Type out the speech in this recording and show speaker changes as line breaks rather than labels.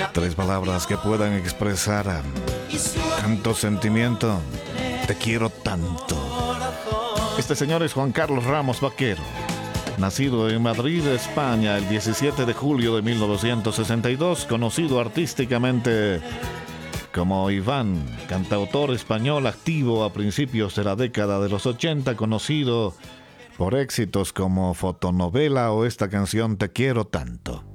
Tres palabras que puedan expresar tanto sentimiento. Te quiero tanto. Este señor es Juan Carlos Ramos Vaquero, nacido en Madrid, España, el 17 de julio de 1962, conocido artísticamente como Iván, cantautor español activo a principios de la década de los 80, conocido por éxitos como Fotonovela o esta canción Te quiero tanto.